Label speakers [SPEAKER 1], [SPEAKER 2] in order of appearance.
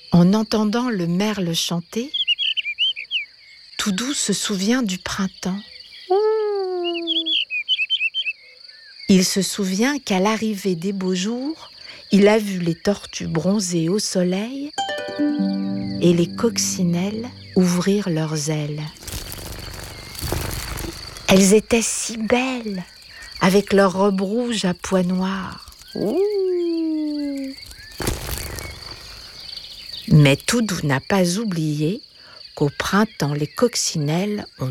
[SPEAKER 1] En entendant le merle chanter, Toudou se souvient du printemps. Il se souvient qu'à l'arrivée des beaux jours, il a vu les tortues bronzer au soleil et les coccinelles ouvrir leurs ailes. Elles étaient si belles, avec leurs robes rouges à pois noirs. Mais Toudou n'a pas oublié qu'au printemps, les coccinelles ont